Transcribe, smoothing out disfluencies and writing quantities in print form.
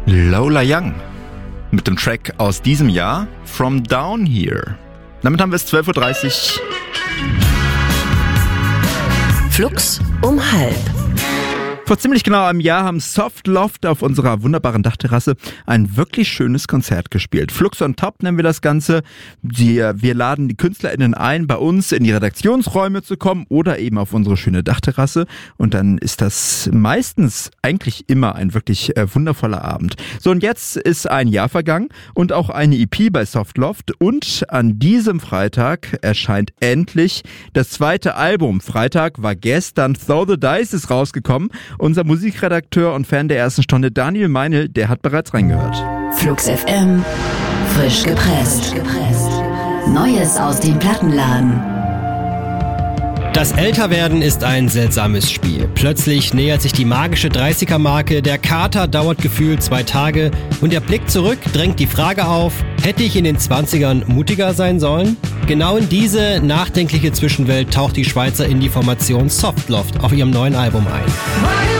Lola Young mit dem Track aus diesem Jahr, From Down Here. Damit haben wir es 12.30 Uhr. Flux um 12:30. Vor ziemlich genau einem Jahr haben Soft Loft auf unserer wunderbaren Dachterrasse ein wirklich schönes Konzert gespielt. Flux on Top nennen wir das Ganze. Wir laden die KünstlerInnen ein, bei uns in die Redaktionsräume zu kommen oder eben auf unsere schöne Dachterrasse. Und dann ist das meistens eigentlich immer ein wirklich wundervoller Abend. So, und jetzt ist ein Jahr vergangen und auch eine EP bei Soft Loft. Und an diesem Freitag erscheint endlich das zweite Album. Freitag war gestern, Throw the Dice ist rausgekommen. Unser Musikredakteur und Fan der ersten Stunde, Daniel Meinl, der hat bereits reingehört. Flux FM, frisch gepresst. Neues aus dem Plattenladen. Das Älterwerden ist ein seltsames Spiel. Plötzlich nähert sich die magische 30er-Marke, der Kater dauert gefühlt 2 Tage und der Blick zurück drängt die Frage auf, hätte ich in den 20ern mutiger sein sollen? Genau in diese nachdenkliche Zwischenwelt taucht die Schweizer Indie-Formation Soft Loft auf ihrem neuen Album ein.